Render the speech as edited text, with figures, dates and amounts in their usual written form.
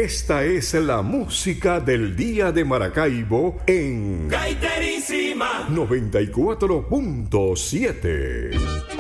Esta es la música del Día de Maracaibo en Gaiterísima 94.7.